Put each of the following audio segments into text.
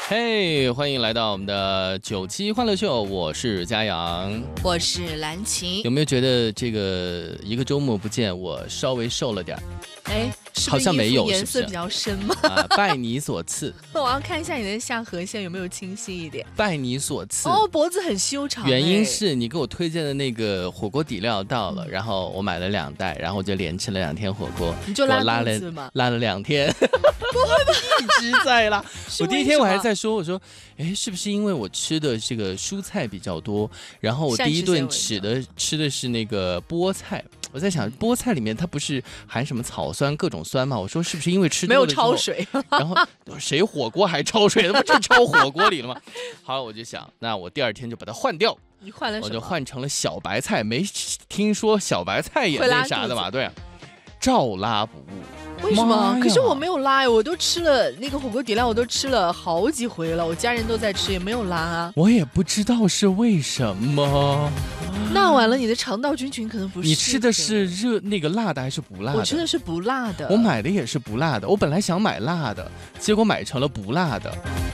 嘿，欢迎来到我们的9期欢乐秀，我是嘉阳， 我是蓝晴。 有没有觉得这个一个周末不见，我稍微瘦了点儿？ 哎， 好像没有， 颜色比较深吗？ 拜你所赐。 我要看一下你的下颌线有没有清晰一点。 拜你所赐。 哦，脖子很修长。 原因是你给我推荐的那个火锅底料到了，然后我买了2袋，然后我就连吃了2天火锅。 你就拉肚子吗？ 拉了2天。不会吧？一直在拉。我第一天我还在说，我说，哎，是不是因为我吃的这个蔬菜比较多，然后我第一顿吃的是那个菠菜。我在想，菠菜里面它不是含什么草酸各种酸吗？我说是不是因为吃多了没有焯水？ 然后谁火锅还焯水？那不就焯火锅里了吗？好，我就想，那我第2天就把它换掉。 你换了什么？ 我就换成了小白菜，没听说小白菜也那啥的嘛？对啊，照拉不误。 为什么？可是我没有拉呀，我都吃了那个火锅底料，我都吃了好几回了，我家人都在吃，也没有拉啊。 我也不知道是为什么。 那完了，你的肠道菌群可能不是。 你吃的是那个辣的还是不辣的？ 我吃的是不辣的。 我买的也是不辣的，我本来想买辣的，结果买成了不辣的。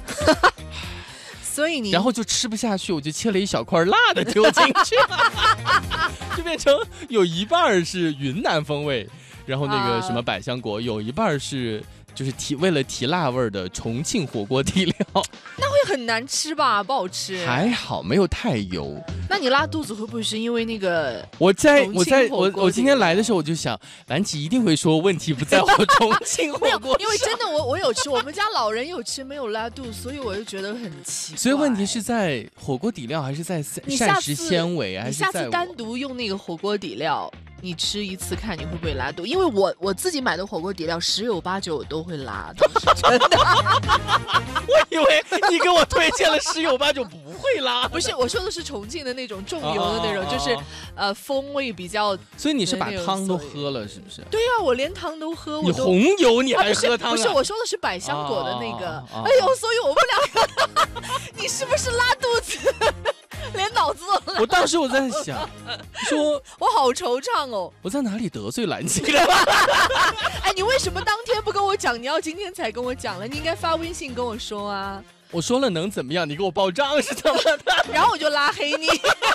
所以你然后就吃不下去，我就切了一小块辣的丢进去，就变成有一半是云南风味。然后那个什么百香果，有一半是就是为了提辣味的重庆火锅底料， 那会很难吃吧？不好吃。 还好没有太油。 那你拉肚子会不会是因为那个？ 我今天来的时候我就想，蓝琪一定会说问题不在我重庆火锅上， 因为真的我有吃，我们家老人有吃没有拉肚，所以我就觉得很奇怪。 所以问题是在火锅底料还是在膳食纤维？ 你下次单独用那个火锅底料。你吃一次看你会不会拉肚，因为我自己买的火锅底料10有89都会拉，真的。 我以为你给我推荐了10有89不会拉， 不是，我说的是重庆的那种重油的那种，就是风味比较。 所以你是把汤都喝了是不是？ 对呀，我连汤都喝。 你红油你还喝汤？ 不是，我说的是百香果的那个。哎呦，所以我们两个，你是不是拉肚子？连脑子都拉。 我当时我在想，说我好惆怅哦。 我在哪里得罪蓝琪了？ 哎，你为什么当天不跟我讲？你要今天才跟我讲了？你应该发微信跟我说啊。 我说了能怎么样？你给我报账是怎么的？ 然后我就拉黑你。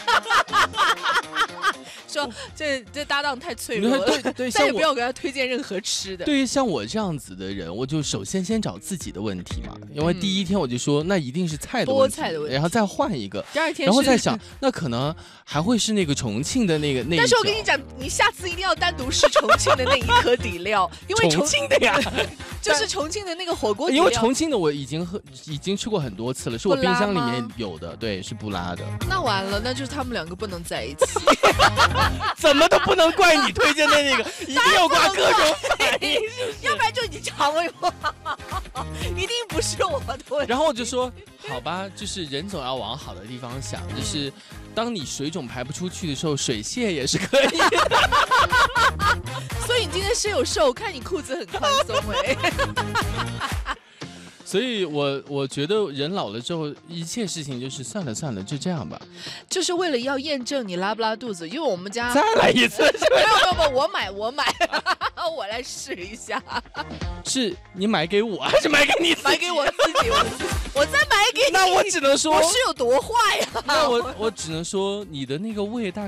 说这搭档太脆弱了，对，再也不要给他推荐任何吃的。 对于像我这样子的人，我就首先找自己的问题嘛，因为第一天我就说那一定是菜的问题，然后再换一个。 第2天， 然后再想那可能还会是那个重庆的那个。 但是我跟你讲，你下次一定要单独试重庆的那一颗底料，因为重庆的呀， 就是重庆的那个火锅底料。 因为重庆的我已经吃过很多次了，是我冰箱里面有的，对，是不拉的。那完了，那就是他们2个不能在一起。 怎么都不能怪你推荐的那个，一定要挂各种反应， 要不然就你肠胃不好，一定不是我的问题。 然后我就说，好吧，就是人总要往好的地方想，就是当你水肿排不出去的时候，水泄也是可以的。 所以你今天是有瘦，我看你裤子很宽松哎。 所以我觉得人老了之后，一切事情就是算了，就这样吧。 就是为了要验证你拉不拉肚子，因为我们家再来一次。 没有，我买，我来试一下。 是你买给我还是买给你自己？ 买给我自己，我再买给你。 那我只能说， 我是有多坏呀？ 那我只能说，你的那个胃大